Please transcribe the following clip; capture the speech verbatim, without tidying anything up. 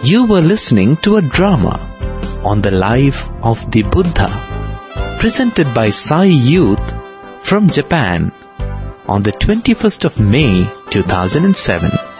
You were listening to a drama on the life of the Buddha, presented by Sai Youth from Japan on the twenty-first of May two thousand seven.